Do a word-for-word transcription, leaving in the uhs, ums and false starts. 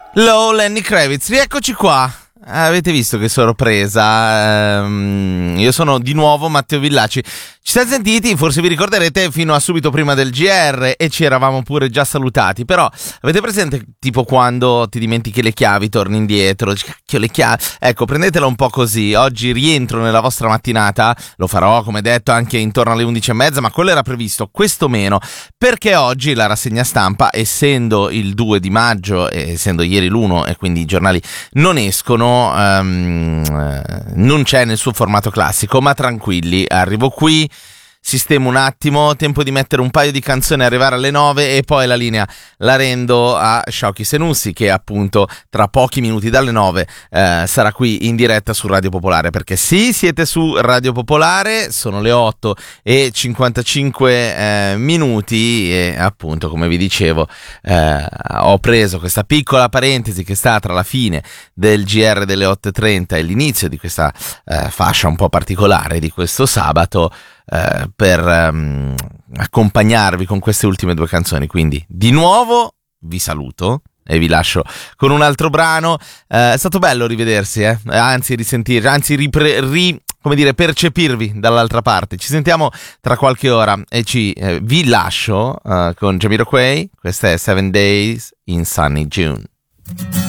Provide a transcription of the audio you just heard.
Hello, Lenny Kravitz, rieccoci qua. Avete visto che sorpresa? Ehm, io sono di nuovo Matteo Villaci. Ci siamo sentiti, forse vi ricorderete, fino a subito prima del G R e ci eravamo pure già salutati. Però avete presente tipo quando ti dimentichi le chiavi, torni indietro, cacchio le chiavi? Ecco, prendetela un po' così. Oggi rientro nella vostra mattinata, lo farò come detto anche intorno alle undici e mezza, ma quello era previsto, questo meno, perché oggi la rassegna stampa, essendo il due di maggio e essendo ieri l'uno e quindi i giornali non escono, um, non c'è nel suo formato classico, ma tranquilli, arrivo qui, sistemo un attimo, tempo di mettere un paio di canzoni, arrivare alle nove e poi la linea la rendo a Sciocchi Senussi, che appunto tra pochi minuti dalle nove eh, sarà qui in diretta su Radio Popolare, perché sì, siete su Radio Popolare, sono le otto e cinquantacinque eh, minuti e appunto, come vi dicevo, eh, ho preso questa piccola parentesi che sta tra la fine del G R delle otto e trenta e l'inizio di questa eh, fascia un po' particolare di questo sabato, Uh, per um, accompagnarvi con queste ultime due canzoni. Quindi di nuovo vi saluto e vi lascio con un altro brano. Uh, è stato bello rivedersi, eh? anzi risentirci, anzi ripre- ri, come dire, percepirvi dall'altra parte. Ci sentiamo tra qualche ora e ci eh, vi lascio uh, con Jamiroquai. Questa è Seven Days in Sunny June.